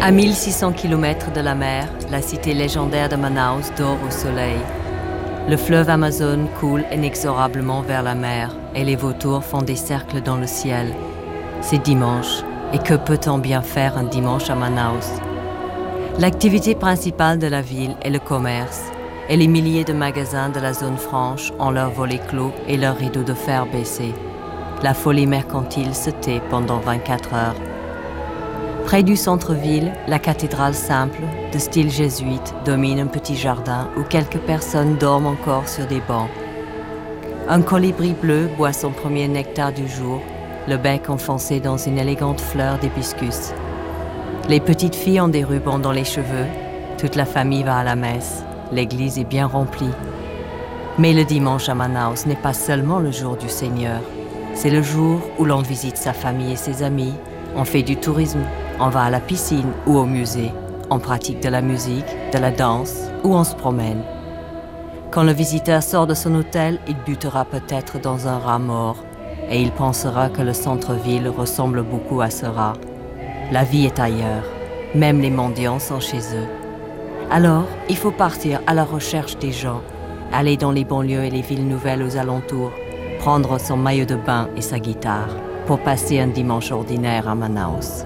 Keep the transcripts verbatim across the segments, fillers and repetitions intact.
À mille six cents kilomètres de la mer, la cité légendaire de Manaus dort au soleil. Le fleuve Amazone coule inexorablement vers la mer et les vautours font des cercles dans le ciel. C'est dimanche, et que peut-on bien faire un dimanche à Manaus? L'activité principale de la ville est le commerce, et les milliers de magasins de la zone franche ont leurs volets clos et leurs rideaux de fer baissés. La folie mercantile se tait pendant vingt-quatre heures. Près du centre-ville, la cathédrale simple, de style jésuite, domine un petit jardin où quelques personnes dorment encore sur des bancs. Un colibri bleu boit son premier nectar du jour, le bec enfoncé dans une élégante fleur d'hibiscus. Les petites filles ont des rubans dans les cheveux, toute la famille va à la messe, l'église est bien remplie. Mais le dimanche à Manaus n'est pas seulement le jour du Seigneur, c'est le jour où l'on visite sa famille et ses amis, on fait du tourisme, on va à la piscine ou au musée, on pratique de la musique, de la danse ou on se promène. Quand le visiteur sort de son hôtel, il butera peut-être dans un rat mort et il pensera que le centre-ville ressemble beaucoup à ce rat. La vie est ailleurs, même les mendiants sont chez eux. Alors, il faut partir à la recherche des gens, aller dans les banlieues et les villes nouvelles aux alentours, prendre son maillot de bain et sa guitare pour passer un dimanche ordinaire à Manaus.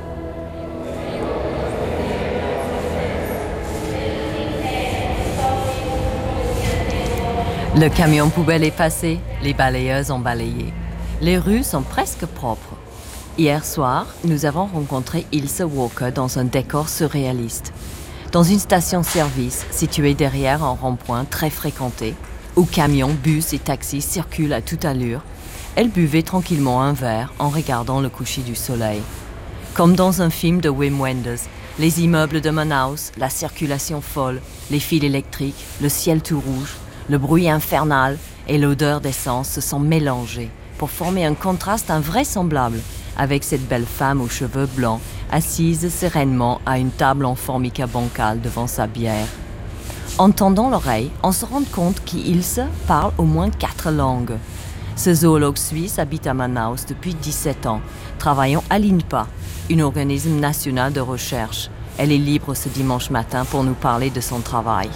Le camion poubelle est passé, les balayeuses ont balayé. Les rues sont presque propres. Hier soir, nous avons rencontré Ilse Walker dans un décor surréaliste. Dans une station-service située derrière un rond-point très fréquenté, où camions, bus et taxis circulent à toute allure, elle buvait tranquillement un verre en regardant le coucher du soleil. Comme dans un film de Wim Wenders, les immeubles de Manaus, la circulation folle, les fils électriques, le ciel tout rouge, le bruit infernal et l'odeur d'essence se sont mélangés pour former un contraste invraisemblable avec cette belle femme aux cheveux blancs assise sereinement à une table en formica bancale devant sa bière. En tendant l'oreille, on se rend compte qu'Ilse parle au moins quatre langues. Ce zoologue suisse habite à Manaus depuis dix-sept ans, travaillant à l'I N P A, un organisme national de recherche. Elle est libre ce dimanche matin pour nous parler de son travail.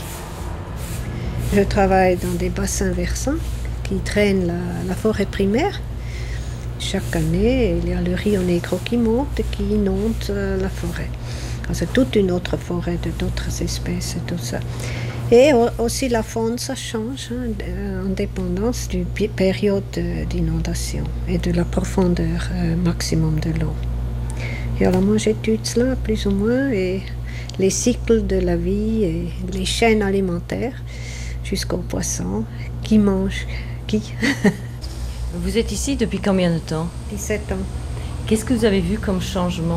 Je travaille dans des bassins versants qui drainent la, la forêt primaire. Chaque année, il y a le Rio Negro qui monte et qui inonde euh, la forêt. C'est toute une autre forêt de d'autres espèces et tout ça. Et aussi la faune, ça change hein, en dépendance d'une période d'inondation et de la profondeur euh, maximum de l'eau. Et alors moi j'étudie cela plus ou moins et les cycles de la vie et les chaînes alimentaires jusqu'aux poissons qui mangent qui. Vous êtes ici depuis combien de temps? dix-sept ans. Qu'est-ce que vous avez vu comme changement?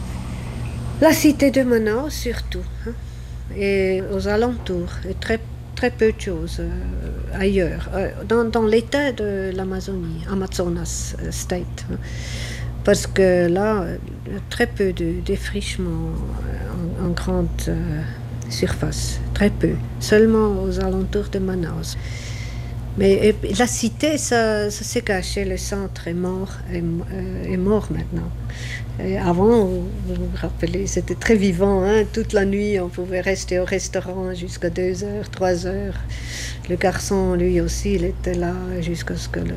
La cité de Manaus surtout, hein, et aux alentours, et très, très peu de choses euh, ailleurs, euh, dans, dans l'état de l'Amazonie, Amazonas State. Hein, parce que là, il y a très peu de défrichement en, en grande euh, surface, très peu, seulement aux alentours de Manaus. Mais et, la cité, ça, ça s'est caché, le centre est mort, est, euh, est mort maintenant. Et avant, vous vous rappelez, c'était très vivant, hein? Toute la nuit, on pouvait rester au restaurant jusqu'à deux heures, trois heures. Le garçon, lui aussi, il était là jusqu'à ce que le